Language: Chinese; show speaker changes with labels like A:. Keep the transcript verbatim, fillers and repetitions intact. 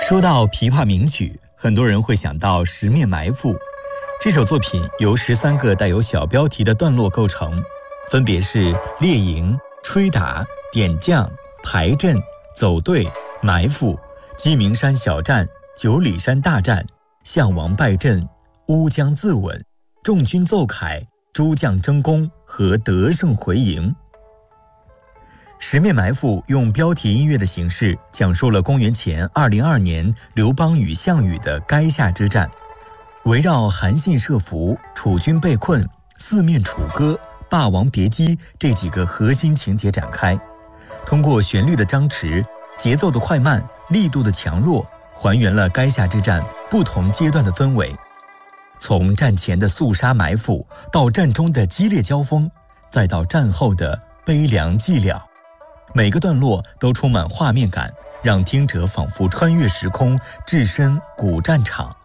A: 说到琵琶名曲，很多人会想到《十面埋伏》。这首作品由十三个带有小标题的段落构成，分别是列营、吹打、点将、排阵、走队、埋伏、鸡鸣山小战、九里山大战、项王败阵、乌江自刎、众军奏凯、诸将争功和得胜回营。十面埋伏用标题音乐的形式讲述了公元前二零二年刘邦与项羽的垓下之战，围绕韩信设伏、楚军被困、四面楚歌、霸王别姬这几个核心情节展开，通过旋律的张弛、节奏的快慢、力度的强弱，还原了垓下之战不同阶段的氛围。从战前的肃杀埋伏，到战中的激烈交锋，再到战后的悲凉寂寥，每个段落都充满画面感，让听者仿佛穿越时空，置身古战场。